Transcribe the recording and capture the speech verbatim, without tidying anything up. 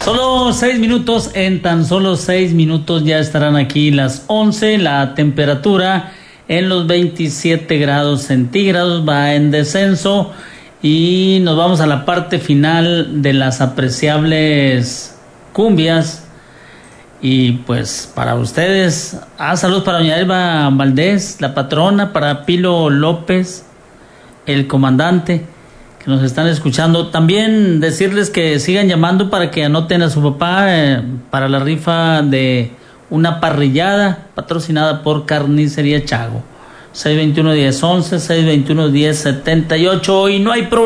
Solo seis minutos, en tan solo seis minutos ya estarán aquí las once. La temperatura en los veintisiete grados centígrados va en descenso y nos vamos a la parte final de las apreciables cumbias. Y pues para ustedes, ah, saludos para doña Elba Valdés, la patrona, para Pilo López, el comandante, que nos están escuchando. También decirles que sigan llamando para que anoten a su papá eh, para la rifa de una parrillada patrocinada por Carnicería Chago. seis veintiuno diez once, seis veintiuno diez setenta y ocho, y no hay problema.